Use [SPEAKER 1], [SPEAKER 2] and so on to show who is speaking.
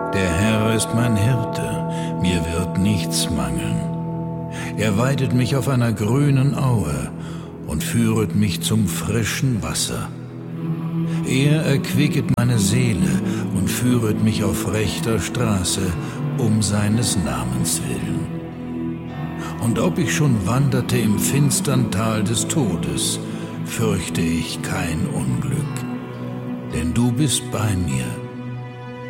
[SPEAKER 1] Der Herr ist mein Hirte, mir wird nichts mangeln. Er weidet mich auf einer grünen Aue und führet mich zum frischen Wasser. Er erquicket meine Seele und führet mich auf rechter Straße um seines Namens willen. Und ob ich schon wanderte im finstern Tal des Todes, fürchte ich kein Unglück, denn du bist bei mir.